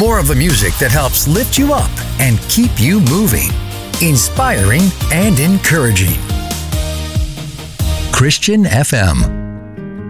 More of the music that helps lift you up and keep you moving. Inspiring and encouraging. Christian FM.